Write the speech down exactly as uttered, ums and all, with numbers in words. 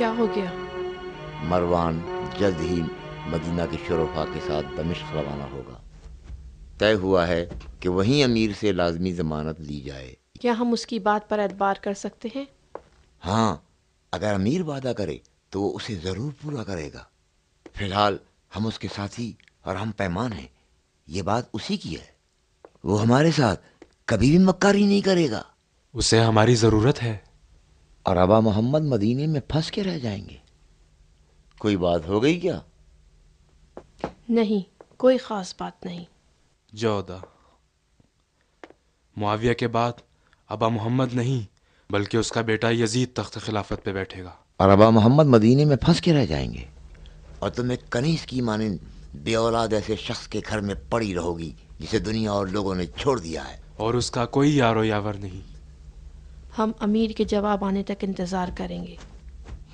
کیا ہو گیا؟ مروان جلد ہی مدینہ کے شرفا کے ساتھ دمشق روانہ ہوگا۔ طے ہوا ہے کہ وہیں امیر سے لازمی ضمانت لی جائے۔ کیا ہم اس کی بات پر اعتبار کر سکتے ہیں؟ ہاں، اگر امیر وعدہ کرے تو وہ اسے ضرور پورا کرے گا۔ فی الحال ہم اس کے ساتھی اور ہم پیمان ہیں، یہ بات اسی کی ہے۔ وہ ہمارے ساتھ کبھی بھی مکاری نہیں کرے گا۔ اسے ہماری ضرورت ہے۔ اور ابا محمد مدینے میں پھنس کے رہ جائیں گے۔ کوئی بات ہو گئی کیا؟ نہیں، کوئی خاص بات نہیں۔ جودا، معاویہ کے بعد ابا محمد نہیں بلکہ اس کا بیٹا یزید تخت خلافت پہ بیٹھے گا۔ اور ابا محمد مدینے میں پھنس کے رہ جائیں گے، اور تم ایک کنیز کی مانند بے اولاد ایسے شخص کے گھر میں پڑی رہو گی جسے دنیا اور لوگوں نے چھوڑ دیا ہے۔ اور اس کا کوئی یار و یاور نہیں۔ ہم امیر کے جواب آنے تک انتظار کریں گے۔